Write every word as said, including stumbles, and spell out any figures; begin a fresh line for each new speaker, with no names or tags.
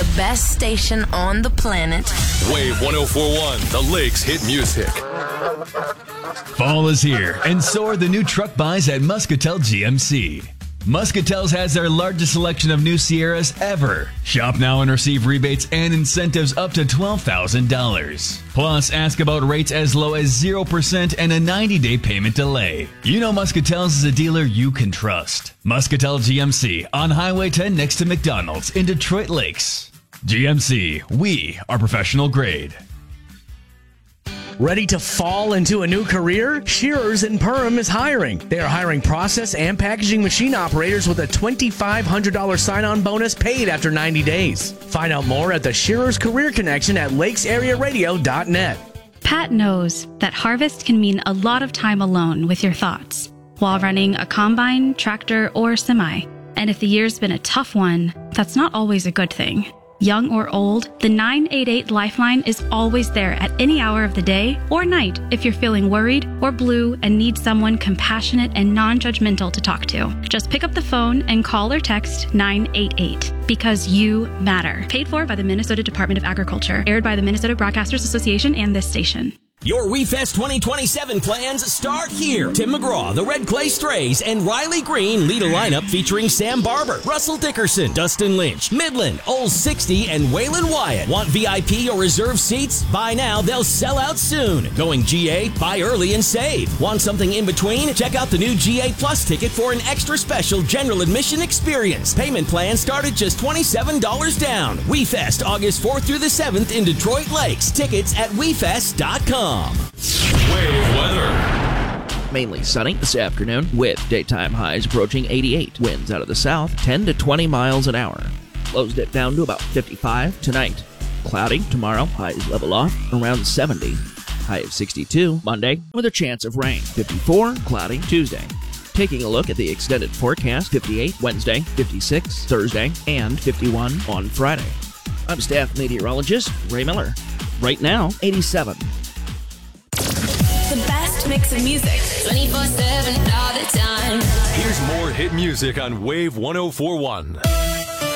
the best station on the planet.
Wave one oh four point one, the Lakes hit music.
Fall is here, and so are the new truck buys at Muscatel G M C. Muscatel's has their largest selection of new Sierras ever. Shop now and receive rebates and incentives up to twelve thousand dollars. Plus, ask about rates as low as zero percent and a ninety-day payment delay. You know Muscatel's is a dealer you can trust. Muscatel G M C on Highway ten next to McDonald's in Detroit Lakes. G M C, we are professional grade.
Ready to fall into a new career? Shearers and Perham is hiring. They are hiring process and packaging machine operators with a twenty-five hundred dollars sign-on bonus paid after ninety days. Find out more at the Shearers Career Connection at lakes area radio dot net.
Pat knows that harvest can mean a lot of time alone with your thoughts while running a combine, tractor, or semi. And if the year's been a tough one, that's not always a good thing. Young or old, the nine eight eight Lifeline is always there at any hour of the day or night if you're feeling worried or blue and need someone compassionate and non-judgmental to talk to. Just pick up the phone and call or text nine eight eight because you matter. Paid for by the Minnesota Department of Agriculture. Aired by the Minnesota Broadcasters Association and this station.
Your WeFest twenty twenty-seven plans start here. Tim McGraw, the Red Clay Strays, and Riley Green lead a lineup featuring Sam Barber, Russell Dickerson, Dustin Lynch, Midland, Old sixty, and Waylon Wyatt. Want V I P or reserve seats? Buy now, they'll sell out soon. Going G A? Buy early and save. Want something in between? Check out the new G A Plus ticket for an extra special general admission experience. Payment plans start at just twenty-seven dollars down. WeFest, August fourth through the seventh in Detroit Lakes. Tickets at we fest dot com.
Wave weather.
Mainly sunny this afternoon with daytime highs approaching eighty-eight. Winds out of the south ten to twenty miles an hour. Lows dip down to about fifty-five tonight. Cloudy tomorrow. Highs level off around seventy. High of sixty-two Monday with a chance of rain. fifty-four cloudy Tuesday. Taking a look at the extended forecast, fifty-eight Wednesday, fifty-six Thursday, and fifty-one on Friday. I'm staff meteorologist Ray Miller. Right now, eighty-seven.
The best mix of music.
twenty-four seven all the time.
Here's more hit music on Wave one oh four point one.